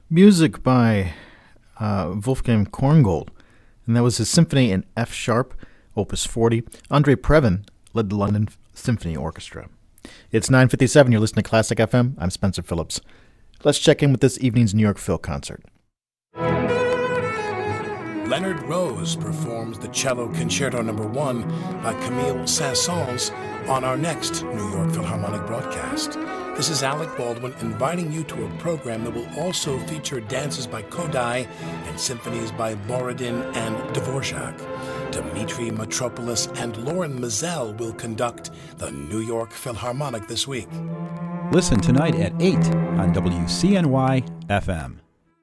Music by Wolfgang Korngold, and that was his symphony in F sharp, Opus 40. Andre Previn led the London Symphony Orchestra. It's 9:57. You're listening to Classic FM. I'm Spencer Phillips. Let's check in with this evening's New York Phil concert. Leonard Rose performs the Cello Concerto No. 1 by Camille Saint-Saëns on our next New York Philharmonic broadcast. This is Alec Baldwin inviting you to a program that will also feature dances by Kodály and symphonies by Borodin and Dvorak. Dmitri Mitropoulos and Lauren Mazel will conduct the New York Philharmonic this week. Listen tonight at 8 on WCNY FM.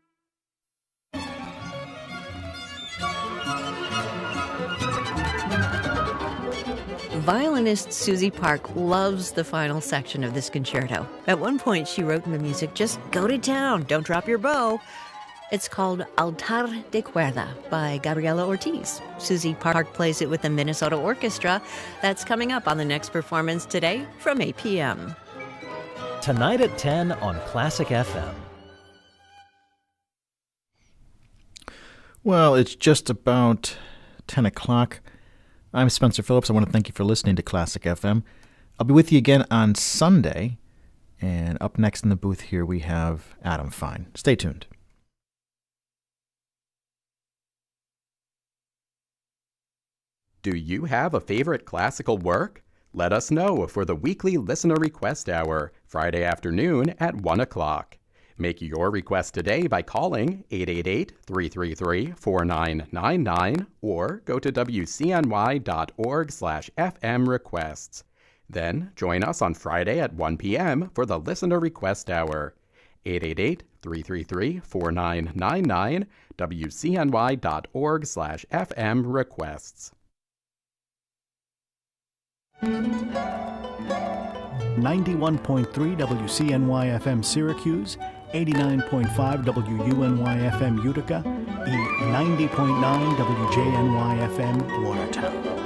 Violinist Susie Park loves the final section of this concerto. At one point, she wrote in the music, "Just go to town, don't drop your bow." It's called Altar de Cuerda by Gabriela Ortiz. Susie Park plays it with the Minnesota Orchestra. That's coming up on the next performance today from 8 p.m. Tonight at 10 on Classic FM. Well, it's just about 10 o'clock. I'm Spencer Phillips. I want to thank you for listening to Classic FM. I'll be with you again on Sunday. And up next in the booth here, we have Adam Fine. Stay tuned. Do you have a favorite classical work? Let us know for the weekly Listener Request Hour, Friday afternoon at 1 o'clock. Make your request today by calling 888-333-4999 or go to wcny.org/FM requests. Then join us on Friday at 1 p.m. for the Listener Request Hour. 888-333-4999, wcny.org/FM requests. 91.3 WCNY FM Syracuse, 89.5 WUNY FM Utica, and 90.9 WJNY FM Watertown.